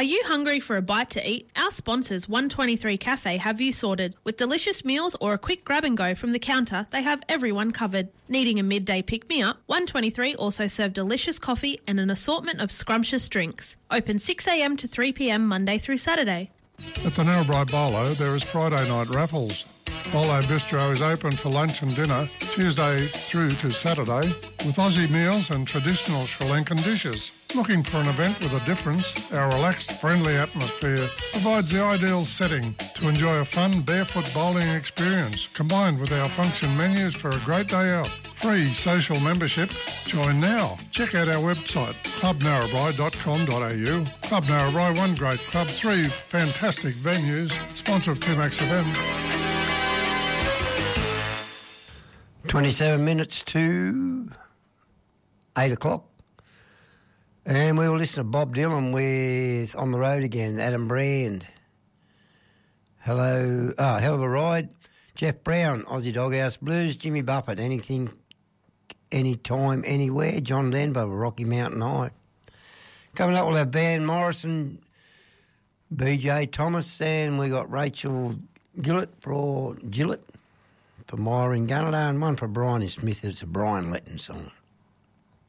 Are you hungry for a bite to eat? Our sponsors, 123 Cafe, have you sorted. With delicious meals or a quick grab and go from the counter, they have everyone covered. Needing a midday pick-me-up? 123 also serve delicious coffee and an assortment of scrumptious drinks. Open 6am to 3pm Monday through Saturday. At the Narrabri Bolo, there is Friday night raffles. Bolo Bistro is open for lunch and dinner Tuesday through to Saturday with Aussie meals and traditional Sri Lankan dishes. Looking for an event with a difference? Our relaxed, friendly atmosphere provides the ideal setting to enjoy a fun barefoot bowling experience combined with our function menus for a great day out. Free social membership. Join now. Check out our website, clubnarrabri.com.au. Club Narrabri, one great club, three fantastic venues. Sponsor of 2Max FM. 27 minutes to 8 o'clock. And we will listen to Bob Dylan with On the Road Again, Adam Brand. Hello, Hell of a Ride. Jeff Brown, Aussie Doghouse Blues. Jimmy Buffett, Anything, Anytime, Anywhere. John Denver, Rocky Mountain High. Coming up, we'll have Van Morrison, BJ Thomas, and we got Rachel Gillett for Myra in Gunnedah, and one for Brian Smith. It's a Brian Letton song.